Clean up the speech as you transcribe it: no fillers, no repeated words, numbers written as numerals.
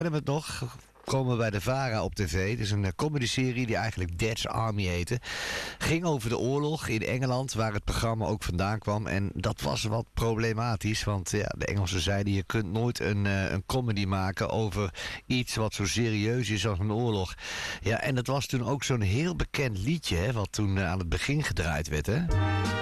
We het nog. Komen bij de VARA op tv. Het is een comedyserie die eigenlijk Dad's Army heette. Ging over de oorlog in Engeland, waar het programma ook vandaan kwam. En dat was wat problematisch, want ja, de Engelsen zeiden: je kunt nooit een comedy maken over iets wat zo serieus is als een oorlog. Ja, en dat was toen ook zo'n heel bekend liedje, hè, wat toen aan het begin gedraaid werd, hè.